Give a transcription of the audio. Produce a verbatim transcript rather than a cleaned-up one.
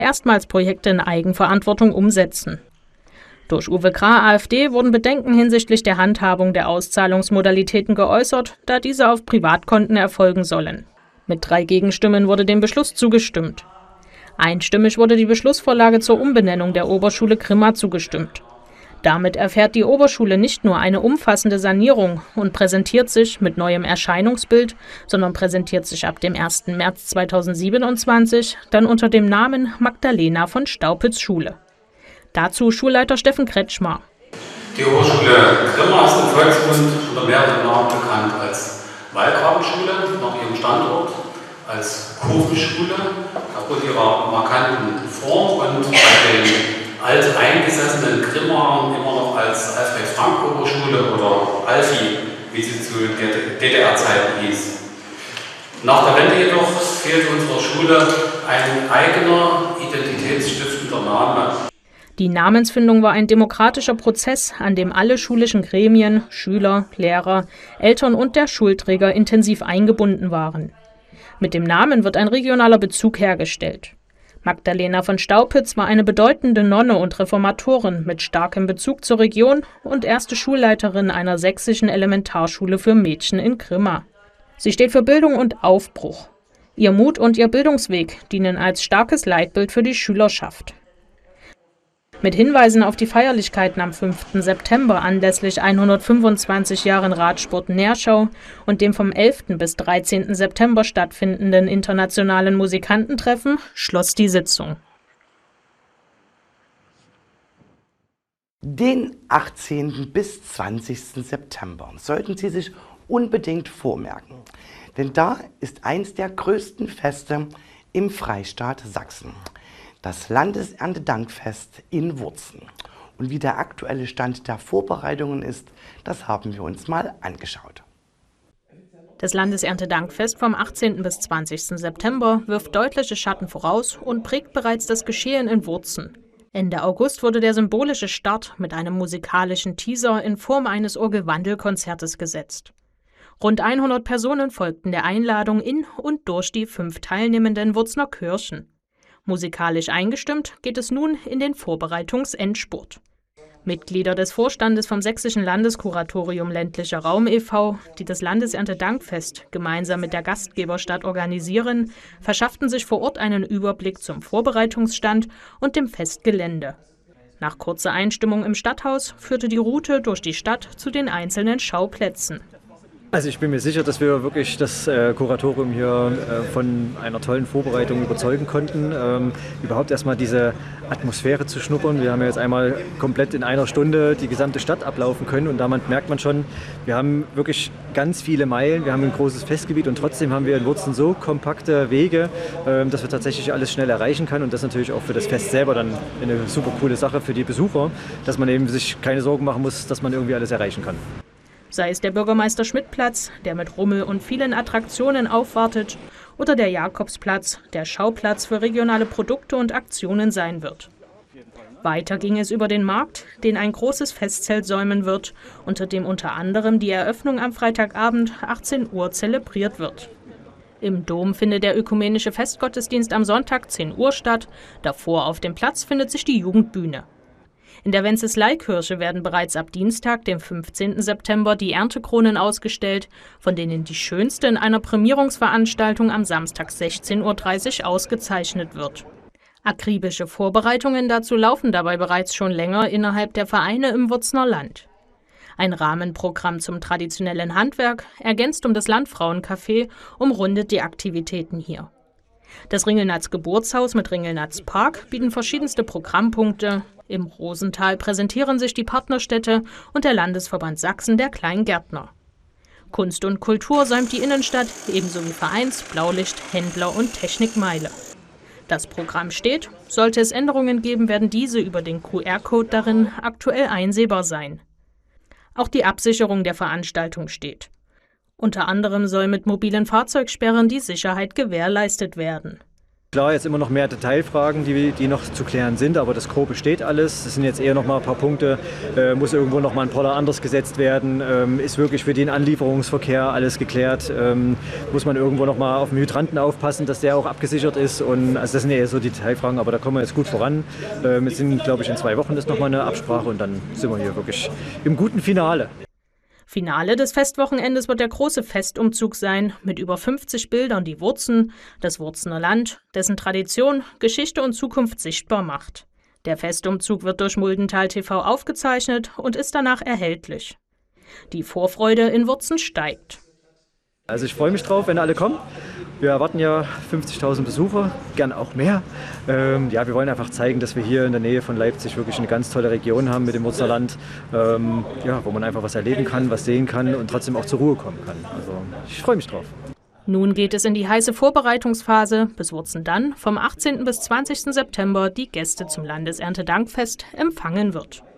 erstmals Projekte in Eigenverantwortung umsetzen. Durch Uwe Krah, AfD, wurden Bedenken hinsichtlich der Handhabung der Auszahlungsmodalitäten geäußert, da diese auf Privatkonten erfolgen sollen. Mit drei Gegenstimmen wurde dem Beschluss zugestimmt. Einstimmig wurde die Beschlussvorlage zur Umbenennung der Oberschule Grimma zugestimmt. Damit erfährt die Oberschule nicht nur eine umfassende Sanierung und präsentiert sich mit neuem Erscheinungsbild, sondern präsentiert sich ab dem ersten März zweitausendsiebenundzwanzig dann unter dem Namen Magdalena von Staupitz Schule. Dazu Schulleiter Steffen Kretschmer. Die Oberschule Grimma ist im Volksmund unter mehreren Namen bekannt als Wallgrabenschule nach ihrem Standort, als Kurvenschule aufgrund ihrer markanten Form und bei den alteingesessenen Grimma immer noch als Alfred-Frank-Oberschule oder Alfi, wie sie zu D D R-Zeiten hieß. Nach der Wende jedoch fehlt unserer Schule ein eigener identitätsstiftender Name. Die Namensfindung war ein demokratischer Prozess, an dem alle schulischen Gremien, Schüler, Lehrer, Eltern und der Schulträger intensiv eingebunden waren. Mit dem Namen wird ein regionaler Bezug hergestellt. Magdalena von Staupitz war eine bedeutende Nonne und Reformatorin mit starkem Bezug zur Region und erste Schulleiterin einer sächsischen Elementarschule für Mädchen in Grimma. Sie steht für Bildung und Aufbruch. Ihr Mut und ihr Bildungsweg dienen als starkes Leitbild für die Schülerschaft. Mit Hinweisen auf die Feierlichkeiten am fünften September anlässlich hundertfünfundzwanzig Jahren Radsport Nährschau und dem vom elften bis dreizehnten September stattfindenden internationalen Musikantentreffen schloss die Sitzung. Den achtzehnten bis zwanzigsten September sollten Sie sich unbedingt vormerken, denn da ist eins der größten Feste im Freistaat Sachsen. Das Landeserntedankfest in Wurzen. Und wie der aktuelle Stand der Vorbereitungen ist, das haben wir uns mal angeschaut. Das Landeserntedankfest vom achtzehnten bis zwanzigsten September wirft deutliche Schatten voraus und prägt bereits das Geschehen in Wurzen. Ende August wurde der symbolische Start mit einem musikalischen Teaser in Form eines Orgelwandelkonzertes gesetzt. Rund hundert Personen folgten der Einladung in und durch die fünf teilnehmenden Wurzner Kirchen. Musikalisch eingestimmt geht es nun in den Vorbereitungsendspurt. Mitglieder des Vorstandes vom Sächsischen Landeskuratorium Ländlicher Raum e V, die das Landeserntedankfest gemeinsam mit der Gastgeberstadt organisieren, verschafften sich vor Ort einen Überblick zum Vorbereitungsstand und dem Festgelände. Nach kurzer Einstimmung im Stadthaus führte die Route durch die Stadt zu den einzelnen Schauplätzen. Also ich bin mir sicher, dass wir wirklich das äh, Kuratorium hier äh, von einer tollen Vorbereitung überzeugen konnten, ähm, überhaupt erstmal diese Atmosphäre zu schnuppern. Wir haben ja jetzt einmal komplett in einer Stunde die gesamte Stadt ablaufen können und damit merkt man schon, wir haben wirklich ganz viele Meilen, wir haben ein großes Festgebiet und trotzdem haben wir in Wurzen so kompakte Wege, äh, dass wir tatsächlich alles schnell erreichen können und das natürlich auch für das Fest selber dann eine super coole Sache für die Besucher, dass man eben sich keine Sorgen machen muss, dass man irgendwie alles erreichen kann. Sei es der Bürgermeister-Schmidt-Platz, der mit Rummel und vielen Attraktionen aufwartet, oder der Jakobsplatz, der Schauplatz für regionale Produkte und Aktionen sein wird. Weiter ging es über den Markt, den ein großes Festzelt säumen wird, unter dem unter anderem die Eröffnung am Freitagabend achtzehn Uhr zelebriert wird. Im Dom findet der ökumenische Festgottesdienst am Sonntag zehn Uhr statt, davor auf dem Platz findet sich die Jugendbühne. In der Wenceslaikirche werden bereits ab Dienstag, dem fünfzehnten September, die Erntekronen ausgestellt, von denen die schönste in einer Prämierungsveranstaltung am Samstag sechzehn Uhr dreißig ausgezeichnet wird. Akribische Vorbereitungen dazu laufen dabei bereits schon länger innerhalb der Vereine im Wurzner Land. Ein Rahmenprogramm zum traditionellen Handwerk, ergänzt um das Landfrauencafé, umrundet die Aktivitäten hier. Das Ringelnatz Geburtshaus mit Ringelnatz Park bieten verschiedenste Programmpunkte. Im Rosental präsentieren sich die Partnerstädte und der Landesverband Sachsen der Kleingärtner. Kunst und Kultur säumt die Innenstadt, ebenso wie Vereins-, Blaulicht-, Händler- und Technikmeile. Das Programm steht, sollte es Änderungen geben, werden diese über den Q R-Code darin aktuell einsehbar sein. Auch die Absicherung der Veranstaltung steht. Unter anderem soll mit mobilen Fahrzeugsperren die Sicherheit gewährleistet werden. Klar, jetzt immer noch mehr Detailfragen, die, die noch zu klären sind, aber das Grobe steht alles. Es sind jetzt eher noch mal ein paar Punkte. Äh, muss irgendwo noch mal ein Poller anders gesetzt werden? Ähm, ist wirklich für den Anlieferungsverkehr alles geklärt? Ähm, muss man irgendwo noch mal auf den Hydranten aufpassen, dass der auch abgesichert ist? Und, also das sind ja eher so die Detailfragen, aber da kommen wir jetzt gut voran. Ähm, jetzt sind, glaube ich, in zwei Wochen ist noch mal eine Absprache und dann sind wir hier wirklich im guten Finale. Finale des Festwochenendes wird der große Festumzug sein, mit über fünfzig Bildern, die Wurzen, das Wurzener Land, dessen Tradition, Geschichte und Zukunft sichtbar macht. Der Festumzug wird durch Muldental T V aufgezeichnet und ist danach erhältlich. Die Vorfreude in Wurzen steigt. Also ich freue mich drauf, wenn alle kommen. Wir erwarten ja fünfzigtausend Besucher, gern auch mehr. Ähm, ja, wir wollen einfach zeigen, dass wir hier in der Nähe von Leipzig wirklich eine ganz tolle Region haben mit dem Wurzener Land, ähm, ja, wo man einfach was erleben kann, was sehen kann und trotzdem auch zur Ruhe kommen kann. Also ich freue mich drauf. Nun geht es in die heiße Vorbereitungsphase, bis Wurzen dann vom achtzehnten bis zwanzigsten September die Gäste zum Landeserntedankfest empfangen wird.